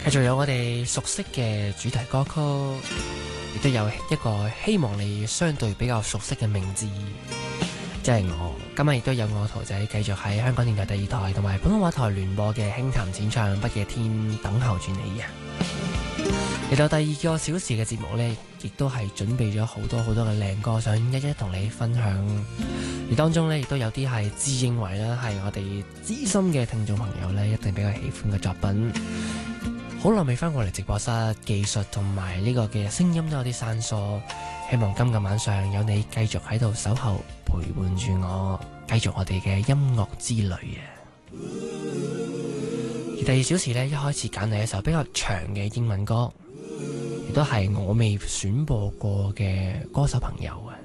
繼續有我哋熟悉嘅主題歌曲，亦都有一個希望你相對比較熟悉嘅名字，即係我。今日亦都有我徒仔繼續喺香港電台第二台同埋普通話台聯播嘅輕談淺唱《不夜天》等候住你啊！嚟到第二個小時嘅節目呢，亦都係準備咗好多好多嘅靚歌，想一一同你分享。而當中呢，亦都有啲係自認為呢係我哋資深嘅聽眾朋友呢一定比較喜歡嘅作品。好耐未翻過嚟直播室，技術同埋呢個嘅聲音都有啲生疏。希望今個晚上有你繼續喺度守候陪伴住我，繼續我哋嘅音樂之旅啊！而第二小時呢，一開始揀嚟一首比較長嘅英文歌，亦都係我未選播過嘅歌手朋友啊！